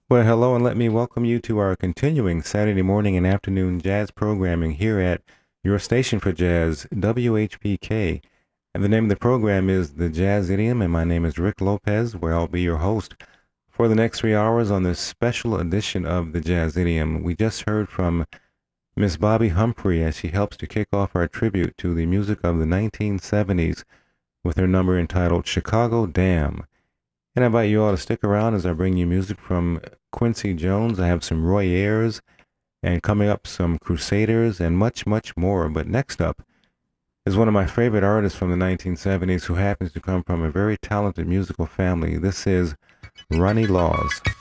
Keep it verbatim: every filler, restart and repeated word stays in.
Well, hello, and let me welcome you to our continuing Saturday morning and afternoon jazz programming here at your station for jazz, W H P K. And the name of the program is The Jazz Idiom, and my name is Rick Lopez, where I'll be your host for the next three hours on this special edition of The Jazz Idiom. We just heard from Miss Bobby Humphrey as she helps to kick off our tribute to the music of the nineteen seventies with her number entitled Chicago Damn. And I invite you all to stick around as I bring you music from Quincy Jones. I have some Roy Ayers, and coming up some Crusaders, and much, much more. But next up is one of my favorite artists from the nineteen seventies who happens to come from a very talented musical family. This is Ronnie Laws.